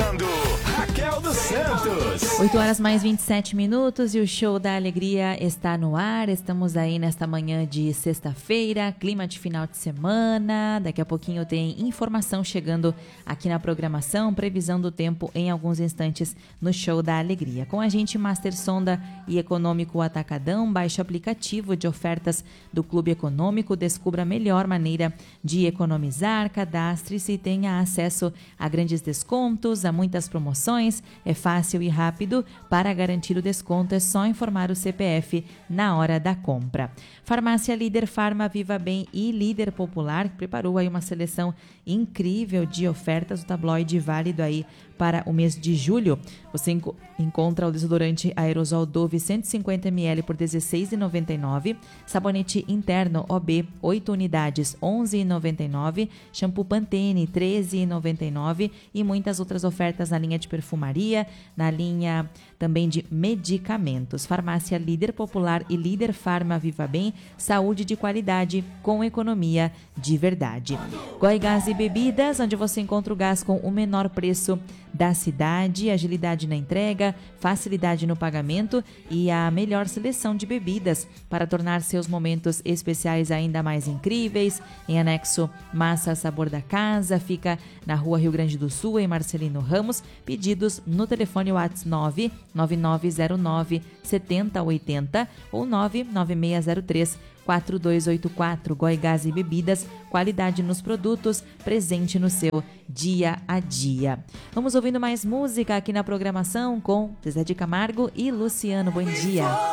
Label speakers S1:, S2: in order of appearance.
S1: apresentando Raquel dos Santos.
S2: 8 horas mais 27 minutos e o Show da Alegria está no ar. Estamos aí nesta manhã de sexta-feira, clima de final de semana. Daqui a pouquinho tem informação chegando aqui na programação, previsão do tempo em alguns instantes no Show da Alegria. Com a gente, Master Sonda e Econômico Atacadão. Baixe o aplicativo de ofertas do Clube Econômico, descubra a melhor maneira de economizar, cadastre-se e tenha acesso a grandes descontos, a muitas promoções. É fácil e rápido. Para garantir o desconto é só informar o CPF na hora da compra. Farmácia Líder Farma, Viva Bem e Líder Popular preparou aí uma seleção incrível de ofertas. O tabloide válido aí para o mês de julho. Você encontra o desodorante aerosol Dove 150 ml por R$ 16,99, sabonete interno OB 8 unidades R$ 11,99, shampoo Pantene R$ 13,99 e muitas outras ofertas na linha de perfumaria, na linha também de medicamentos. Farmácia Líder Popular e Líder Farma Viva Bem, saúde de qualidade com economia de verdade. Goiás e Bebidas, onde você encontra o gás com o menor preço da cidade, agilidade na entrega, facilidade no pagamento e a melhor seleção de bebidas para tornar seus momentos especiais ainda mais incríveis. Em anexo, Massa Sabor da Casa, fica na Rua Rio Grande do Sul, em Marcelino Ramos. Pedidos no telefone WhatsApp 99909 7080 ou 99603 4284. Goiás e Bebidas, qualidade nos produtos, presente no seu dia a dia. Vamos ouvindo mais música aqui na programação com Zezé de Camargo e Luciano. Bom dia.